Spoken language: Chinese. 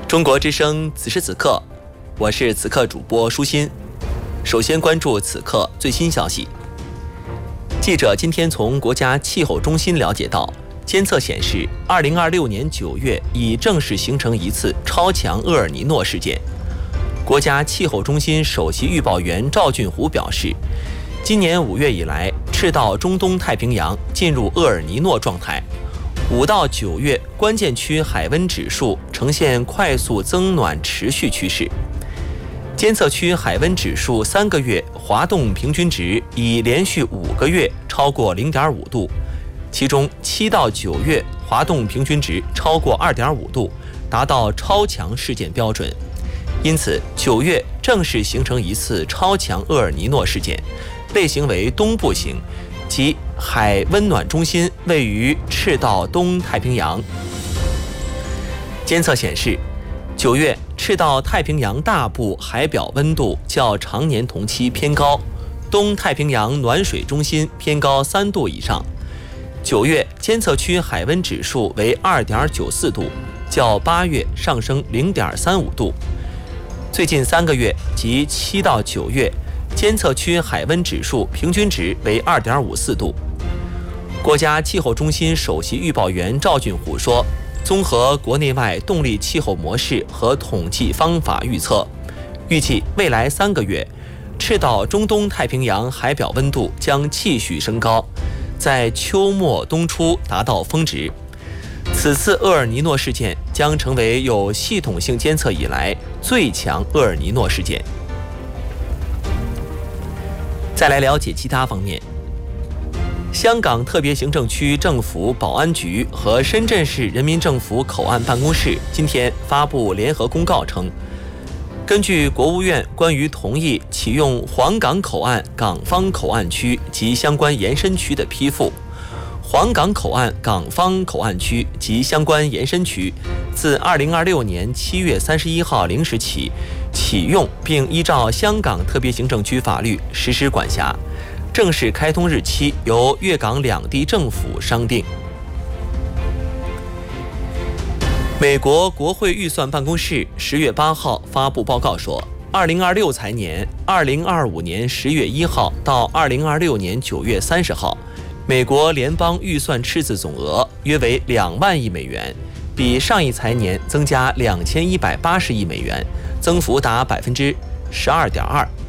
中国之声，此时此刻，我是此刻主播舒心。首先关注此刻最新消息。记者今天从国家气候中心了解到，监测显示，2026年9月已正式形成一次超强厄尔尼诺事件。国家气候中心首席预报员赵俊虎表示，今年5月以来，赤道中东太平洋进入厄尔尼诺状态。5到9月，关键区海温指数呈现快速增暖持续趋势。监测区海温指数3个月滑动平均值已连续5个月超过0.5度，其中7到9月滑动平均值超过2.5度，达到超强事件标准。因此，9月正式形成一次超强厄尔尼诺事件，类型为东部型，即海温暖中心位于赤道东太平洋。监测显示，9月赤道太平洋大部海表温度较常年同期偏高，东太平洋暖水中心偏高3度以上。9月监测区海温指数为2.94度，较8月上升0.35度。最近3个月即7到9月，监测区海温指数平均值为2.54度。国家气候中心首席预报员赵俊虎说，综合国内外动力气候模式和统计方法预测，预计未来3个月，赤道中东太平洋海表温度将继续升高，在秋末冬初达到峰值。此次厄尔尼诺事件将成为有系统性监测以来最强厄尔尼诺事件。再来了解其他方面。香港特别行政区政府保安局和深圳市人民政府口岸办公室今天发布联合公告称，根据国务院关于同意启用黄岗口岸港方口岸区及相关延伸区的批复，黄岗口岸港方口岸区及相关延伸区自2026年7月31号0时起启用，并依照香港特别行政区法律实施管辖。正式开通日期由粤港两地政府商定。美国国会预算办公室10月8号发布报告说，2026财年2025年10月1号到2026年9月30号，美国联邦预算赤字总额约为2万亿美元，比上一财年增加2180亿美元，增幅达12.2%。